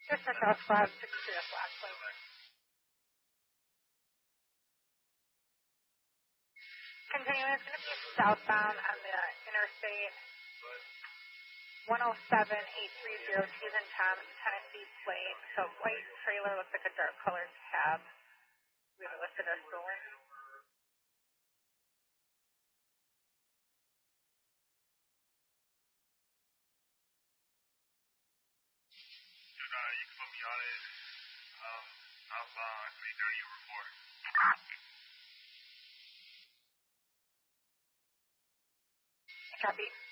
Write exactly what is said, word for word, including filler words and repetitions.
Just across five sixty-three F last please. Continuing, it's going to be southbound on the interstate one oh seven eight thirty T's and Tom's, Tennessee plate. So white trailer looks like a dark colored cab. We have it listed as stolen. Dude, uh, you can put me on it. Um, outbound three thirty over four. Copy.